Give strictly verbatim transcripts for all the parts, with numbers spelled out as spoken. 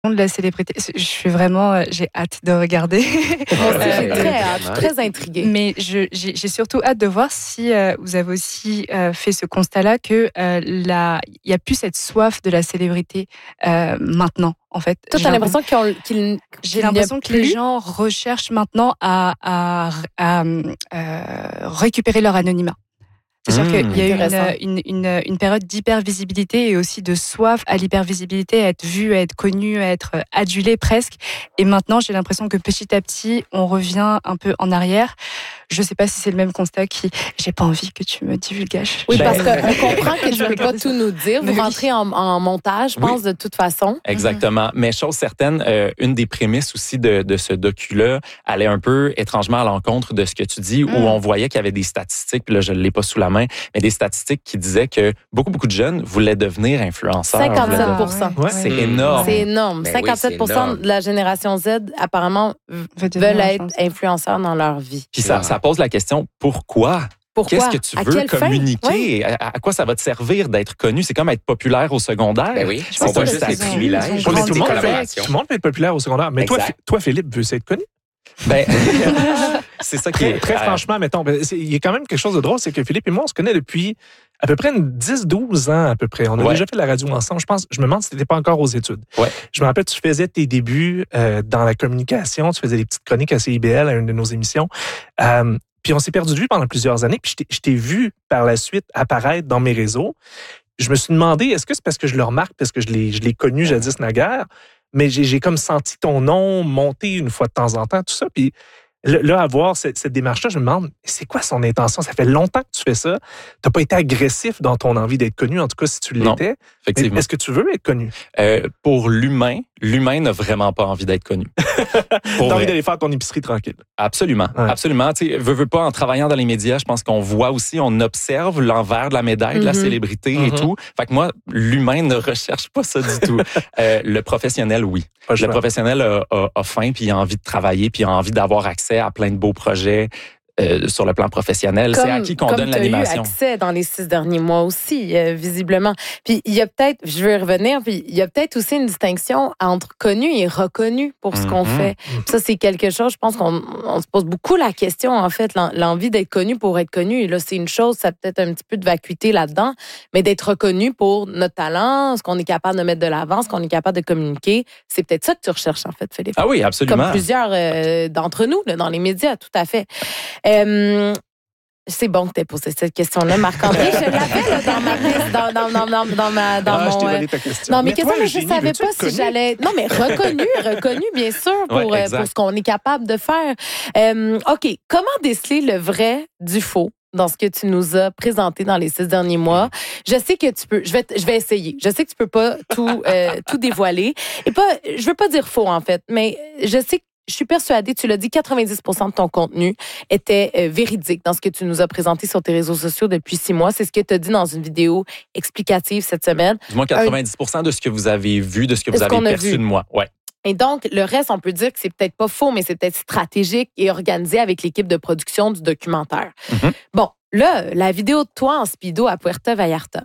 de la célébrité, je suis vraiment, j'ai hâte de regarder. J'ai très hâte, très intriguée. Mais je, j'ai, j'ai surtout hâte de voir si euh, vous avez aussi euh, fait ce constat-là que euh, la, il y a plus cette soif de la célébrité euh, maintenant. En fait, toi, t'as l'impression qu'ils ont, qu'ils, j'ai qu'il l'impression que plus? les gens recherchent maintenant à, à, à, à euh, récupérer leur anonymat. C'est sûr mmh, qu'il y a eu une, une, une, une période d'hypervisibilité et aussi de soif à l'hypervisibilité, à être vu, à être connu, à être adulé presque. Et maintenant, j'ai l'impression que petit à petit, on revient un peu en arrière. Je ne sais pas si c'est le même constat qui... J'ai pas envie que tu me divulgages. Oui, parce qu'on comprend que tu ne peux pas tout nous dire. Vous rentrez en, en montage, je pense, oui. de toute façon. Exactement. Mm-hmm. Mais chose certaine, euh, une des prémices aussi de, de ce docu-là allait un peu étrangement à l'encontre de ce que tu dis, mm. où on voyait qu'il y avait des statistiques, puis là, je ne l'ai pas sous la main, mais des statistiques qui disaient que beaucoup, beaucoup de jeunes voulaient devenir influenceurs. cinquante-sept pour cent. Ouais. C'est énorme. C'est énorme. Ben cinquante-sept pour cent oui, de la génération Z, apparemment, veulent être influenceurs dans leur vie. Puis ça, ça pose la question, pourquoi? Pourquoi? Qu'est-ce que tu à veux communiquer? Oui. À, à quoi ça va te servir d'être connu? C'est comme être populaire au secondaire. Ben oui, on voit juste les privilèges. Tout le monde peut être populaire au secondaire. Mais toi, toi, Philippe, veux être connu? Ben, c'est ça qui très, est... Très franchement, mettons, il y a quand même quelque chose de drôle, c'est que Philippe et moi, on se connaît depuis à peu près dix douze ans à peu près. On a ouais. déjà fait de la radio ensemble. Je pense, je me demande si tu n'étais pas encore aux études. Ouais. Je me rappelle, tu faisais tes débuts euh, dans la communication, tu faisais des petites chroniques à C I B L, à une de nos émissions. Euh, puis on s'est perdu de vue pendant plusieurs années, puis je t'ai, je t'ai vu par la suite apparaître dans mes réseaux. Je me suis demandé, est-ce que c'est parce que je le remarque, parce que je l'ai, je l'ai connu jadis naguère, mais j'ai, j'ai comme senti ton nom monter une fois de temps en temps, tout ça, puis là, à voir cette, cette démarche-là, je me demande, c'est quoi son intention? Ça fait longtemps que tu fais ça. Tu n'as pas été agressif dans ton envie d'être connu, en tout cas, si tu l'étais. Non, effectivement. Est-ce que tu veux être connu? Euh, pour l'humain, l'humain n'a vraiment pas envie d'être connu. T'as envie d'aller faire ton épicerie tranquille. Absolument, ouais. absolument. Tu sais, veux, veux pas, en travaillant dans les médias, je pense qu'on voit aussi, on observe l'envers de la médaille, mm-hmm. de la célébrité mm-hmm. et tout. Fait que moi, l'humain ne recherche pas ça du tout. euh, le professionnel, oui. Pas le professionnel a, a, a faim, puis il a envie de travailler, puis il a envie d'avoir accès à plein de beaux projets. Euh, sur le plan professionnel, comme, c'est à qui qu'on donne l'animation. Comme tu as eu accès dans les six derniers mois aussi, euh, visiblement. Puis il y a peut-être, je vais y revenir, puis il y a peut-être aussi une distinction entre connu et reconnu pour ce mm-hmm. qu'on fait. Ça, c'est quelque chose, je pense qu'on on se pose beaucoup la question, en fait, l'envie d'être connu pour être connu. Et là, c'est une chose, ça a peut-être un petit peu de vacuité là-dedans, mais d'être reconnu pour notre talent, ce qu'on est capable de mettre de l'avant, ce qu'on est capable de communiquer, c'est peut-être ça que tu recherches, en fait, Philippe. Ah oui, absolument. Comme plusieurs euh, d'entre nous, là, dans les médias, tout à fait. Euh, c'est bon que tu aies posé cette question-là, Marc-André. Je l'avais là, dans ma piste, dans, dans, dans, dans, dans, ma, dans ah, mon... Je t'ai volé ta question. Non, mais, mais question, toi, mais je ne savais pas si connu? J'allais... Non, mais reconnu, reconnu, bien sûr, pour, ouais, pour ce qu'on est capable de faire. Euh, OK, comment déceler le vrai du faux dans ce que tu nous as présenté dans les six derniers mois? Je sais que tu peux... Je vais, je vais essayer. Je sais que tu peux pas tout, euh, tout dévoiler. Et pas... Je veux pas dire faux, en fait, mais je sais que je suis persuadée, tu l'as dit, quatre-vingt-dix pour cent de ton contenu était euh, véridique dans ce que tu nous as présenté sur tes réseaux sociaux depuis six mois. C'est ce que tu as dit dans une vidéo explicative cette semaine. Du moins quatre-vingt-dix pour cent Un... de ce que vous avez vu, de ce que vous avez perçu de moi. Ouais. Et donc, le reste, on peut dire que c'est peut-être pas faux, mais c'est peut-être stratégique et organisé avec l'équipe de production du documentaire. Mm-hmm. Bon, là, la vidéo de toi en speedo à Puerto Vallarta.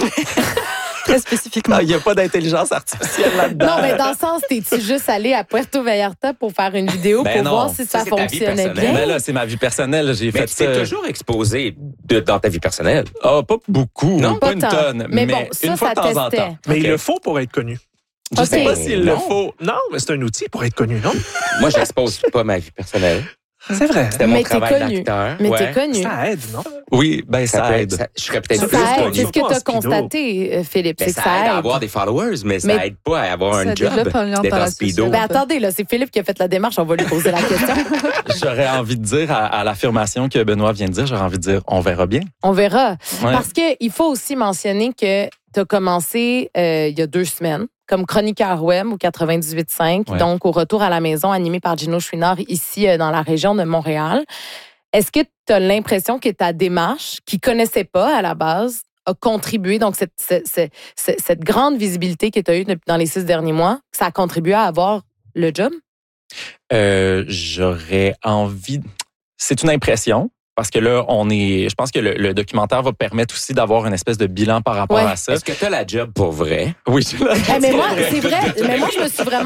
Très spécifiquement. Il n'y a pas d'intelligence artificielle là-dedans. Non, mais dans le sens, t'es-tu juste allé à Puerto Vallarta pour faire une vidéo ben pour non. voir si ça, ça fonctionnait bien? Mais là, c'est ma vie personnelle. J'ai mais fait tu t'es ça. toujours exposé de, dans ta vie personnelle. Ah, oh, pas beaucoup. Non, pas, pas une tonne. Mais, mais bon, ça, une fois ça de temps testait. en temps. Mais okay. il le faut pour être connu. Je ne okay. sais pas s'il le faut. Non, mais c'est un outil pour être connu, non? Moi, j'expose pas ma vie personnelle. C'est vrai. C'était mon travail d'acteur. Mais ouais. t'es connu. Ça aide, non? Oui, ben ça, ça aide. Ça, je serais peut-être ça plus aide. connu. C'est ce que tu as constaté, Philippe. Ben, c'est ça, que ça aide aide à avoir des followers, mais, mais ça aide pas à avoir un job d'être en speedo. Ben attendez, là, c'est Philippe qui a fait la démarche. On va lui poser la question. J'aurais envie de dire à, à l'affirmation que Benoît vient de dire, j'aurais envie de dire, on verra bien. On verra. Ouais. Parce qu'il faut aussi mentionner que tu as commencé euh, il y a deux semaines comme chroniqueur web au quatre-vingt-dix-huit cinq, ouais. donc au retour à la maison, animé par Gino Chouinard ici euh, dans la région de Montréal. Est-ce que tu as l'impression que ta démarche, qui ne connaissait pas à la base, a contribué, donc cette, cette, cette, cette grande visibilité que tu as eue dans les six derniers mois, ça a contribué à avoir le job? Euh, j'aurais envie... C'est une impression. parce que là, on est, je pense que le, le documentaire va permettre aussi d'avoir une espèce de bilan par rapport ouais. à ça. Est-ce que tu as la job pour vrai? Oui, j'ai la job hey, mais pour moi, vrai. c'est vrai. Mais moi, je me suis vraiment